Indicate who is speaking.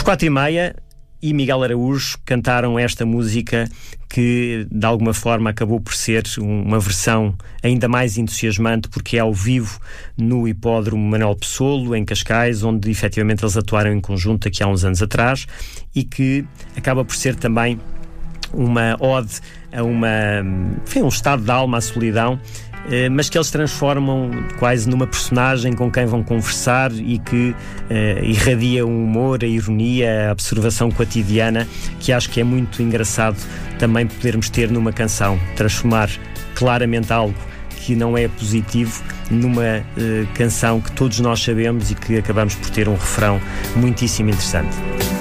Speaker 1: 4:30 e Miguel Araújo cantaram esta música que de alguma forma acabou por ser uma versão ainda mais entusiasmante, porque é ao vivo no Hipódromo Manuel Pessolo, em Cascais, onde efetivamente eles atuaram em conjunto aqui há uns anos atrás, e que acaba por ser também uma ode a um estado de alma, à solidão, mas que eles transformam quase numa personagem com quem vão conversar e que irradia o humor, a ironia, a observação cotidiana, que acho que é muito engraçado também podermos ter numa canção, transformar claramente algo que não é positivo numa canção que todos nós sabemos e que acabamos por ter um refrão muitíssimo interessante.